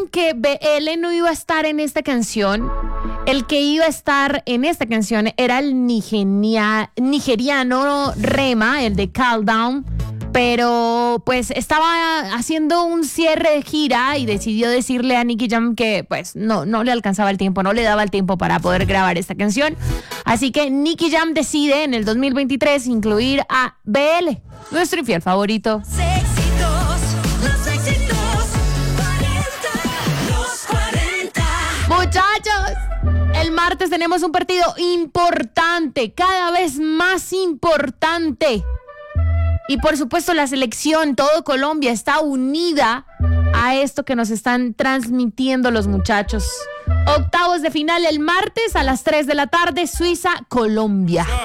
que BL no iba a estar en esta canción. El que iba a estar en esta canción era el nigeriano Rema, el de Calm Down. Pero pues estaba haciendo un cierre de gira y decidió decirle a Nicky Jam que pues no le alcanzaba el tiempo, no le daba el tiempo para poder grabar esta canción. Así que Nicky Jam decide en el 2023 incluir a BL, nuestro infiel favorito. Los éxitos, 40. Muchachos, el martes tenemos un partido importante, cada vez más importante. Y por supuesto la selección, todo Colombia está unida a esto que nos están transmitiendo los muchachos. Octavos de final el martes a las 3 de la tarde, Suiza, Colombia.